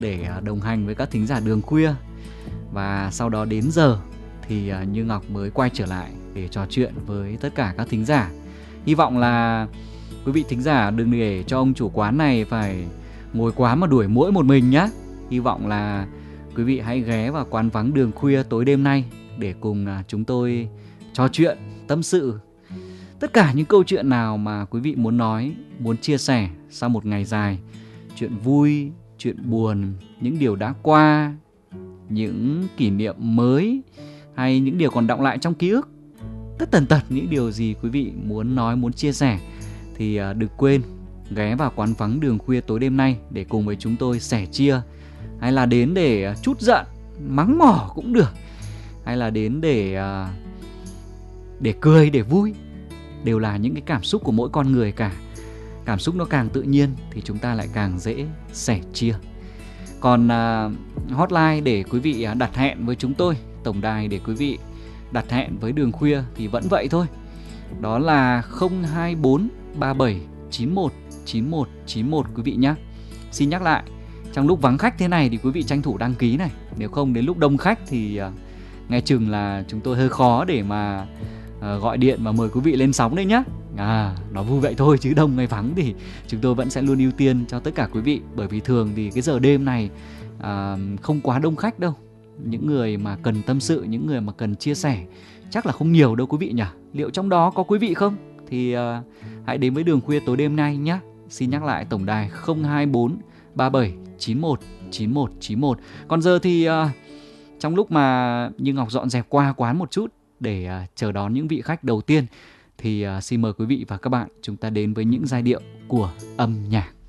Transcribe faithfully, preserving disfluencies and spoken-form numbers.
để đồng hành với các thính giả Đường Khuya. Và sau đó đến giờ thì Như Ngọc mới quay trở lại để trò chuyện với tất cả các thính giả. Hy vọng là quý vị thính giả đừng để cho ông chủ quán này phải ngồi quán mà đuổi muỗi một mình nhé. Hy vọng là quý vị hãy ghé vào quán vắng Đường Khuya tối đêm nay để cùng chúng tôi trò chuyện, tâm sự tất cả những câu chuyện nào mà quý vị muốn nói, muốn chia sẻ sau một ngày dài. Chuyện vui, chuyện buồn, những điều đã qua, những kỷ niệm mới, hay những điều còn đọng lại trong ký ức. Tất tần tật những điều gì quý vị muốn nói, muốn chia sẻ thì đừng quên ghé vào quán vắng Đường Khuya tối đêm nay để cùng với chúng tôi sẻ chia. Hay là đến để trút giận, mắng mỏ cũng được. Hay là đến để để cười, để vui. Đều là những cái cảm xúc của mỗi con người cả. Cảm xúc nó càng tự nhiên thì chúng ta lại càng dễ sẻ chia. Còn uh, hotline để quý vị đặt hẹn với chúng tôi, tổng đài để quý vị đặt hẹn với Đường Khuya thì vẫn vậy thôi. Đó là không hai bốn ba bảy chín một chín một chín một quý vị nhé. Xin nhắc lại, trong lúc vắng khách thế này thì quý vị tranh thủ đăng ký này. Nếu không đến lúc đông khách thì uh, nghe chừng là chúng tôi hơi khó để mà uh, gọi điện và mời quý vị lên sóng đấy nhé. À, nó vui vậy thôi chứ đông hay vắng thì chúng tôi vẫn sẽ luôn ưu tiên cho tất cả quý vị. Bởi vì thường thì cái giờ đêm này à, không quá đông khách đâu. Những người mà cần tâm sự, những người mà cần chia sẻ chắc là không nhiều đâu quý vị nhỉ. Liệu trong đó có quý vị không? Thì à, hãy đến với Đường Khuya tối đêm nay nhé. Xin nhắc lại tổng đài không hai bốn ba bảy chín một chín một chín một. Còn giờ thì à, trong lúc mà Như Ngọc dọn dẹp qua quán một chút để à, chờ đón những vị khách đầu tiên thì uh, xin mời quý vị và các bạn chúng ta đến với những giai điệu của âm nhạc.